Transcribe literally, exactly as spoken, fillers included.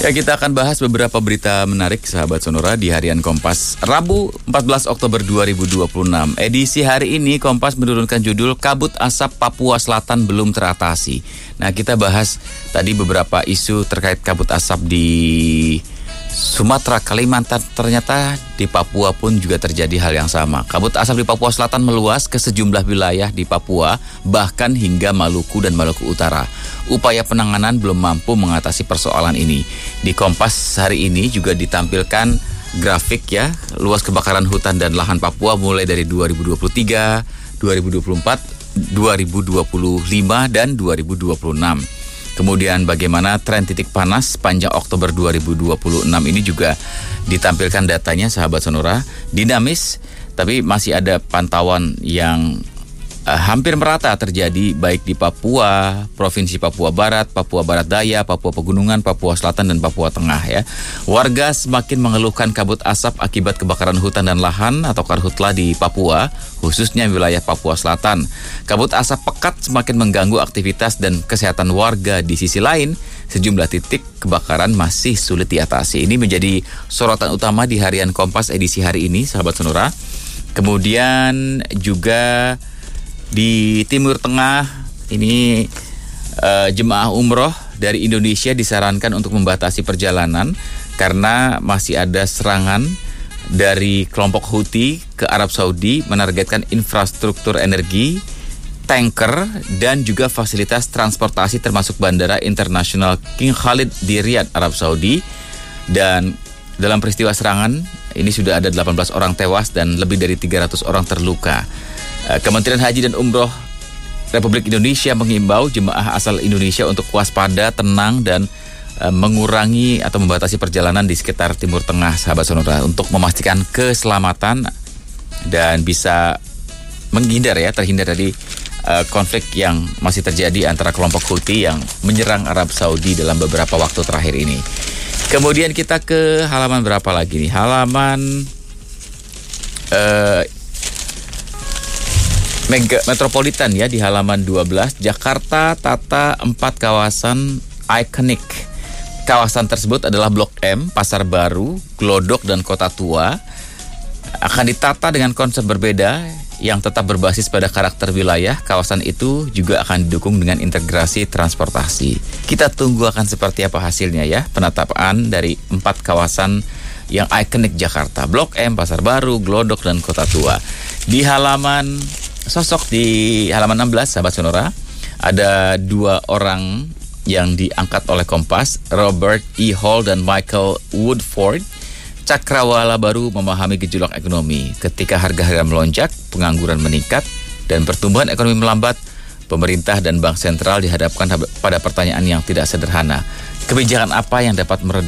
Ya, kita akan bahas beberapa berita menarik sahabat Sonora di harian Kompas Rabu empat belas Oktober dua ribu dua puluh enam. Edisi hari ini Kompas menurunkan judul Kabut Asap Papua Selatan Belum Teratasi. Nah, kita bahas tadi beberapa isu terkait kabut asap di Sumatera, Kalimantan. Ternyata di Papua pun juga terjadi hal yang sama. Kabut asap di Papua Selatan meluas ke sejumlah wilayah di Papua, bahkan hingga Maluku dan Maluku Utara. Upaya penanganan belum mampu mengatasi persoalan ini. Di Kompas hari ini juga ditampilkan grafik ya, luas kebakaran hutan dan lahan Papua mulai dari dua ribu dua puluh tiga, dua ribu dua puluh empat, dua ribu dua puluh lima, dan dua ribu dua puluh enam. Kemudian bagaimana tren titik panas sepanjang Oktober dua ribu dua puluh enam ini juga ditampilkan datanya sahabat Sonora. Dinamis, tapi masih ada pantauan yang uh, hampir merata terjadi baik di Papua, Provinsi Papua Barat, Papua Barat Daya, Papua Pegunungan, Papua Selatan, dan Papua Tengah ya. Warga semakin mengeluhkan kabut asap akibat kebakaran hutan dan lahan atau karhutla di Papua, khususnya wilayah Papua Selatan. Kabut asap pekat semakin mengganggu aktivitas dan kesehatan warga. Di sisi lain, sejumlah titik kebakaran masih sulit diatasi. Ini menjadi sorotan utama di harian Kompas edisi hari ini, sahabat Sonora. Kemudian juga di Timur Tengah, ini uh, jemaah umroh dari Indonesia disarankan untuk membatasi perjalanan karena masih ada serangan dari kelompok Houthi ke Arab Saudi menargetkan infrastruktur energi, tanker, dan juga fasilitas transportasi termasuk Bandara Internasional King Khalid di Riyadh, Arab Saudi. Dan dalam peristiwa serangan ini sudah ada delapan belas orang tewas dan lebih dari tiga ratus orang terluka. Kementerian Haji dan Umroh Republik Indonesia mengimbau jemaah asal Indonesia untuk waspada, tenang, dan uh, mengurangi atau membatasi perjalanan di sekitar Timur Tengah, sahabat Sonora, untuk memastikan keselamatan dan bisa menghindar ya, terhindar dari uh, konflik yang masih terjadi antara kelompok Houthi yang menyerang Arab Saudi dalam beberapa waktu terakhir ini. Kemudian kita ke halaman berapa lagi nih? Halaman uh, Mega Metropolitan ya, di halaman dua belas. Jakarta tata empat kawasan ikonik. Kawasan tersebut adalah Blok M, Pasar Baru, Glodok, dan Kota Tua. Akan ditata dengan konsep berbeda yang tetap berbasis pada karakter wilayah. Kawasan itu juga akan didukung dengan integrasi transportasi. Kita tunggu akan seperti apa hasilnya ya, penatapan dari empat kawasan yang ikonik Jakarta. Blok M, Pasar Baru, Glodok, dan Kota Tua. Di halaman sosok di halaman enam belas, sahabat Sonora, ada dua orang yang diangkat oleh Kompas, Robert E. Hall dan Michael Woodford. Cakrawala baru memahami gejolak ekonomi. Ketika harga-harga melonjak, pengangguran meningkat, dan pertumbuhan ekonomi melambat, pemerintah dan bank sentral dihadapkan pada pertanyaan yang tidak sederhana. Kebijakan apa yang dapat meredam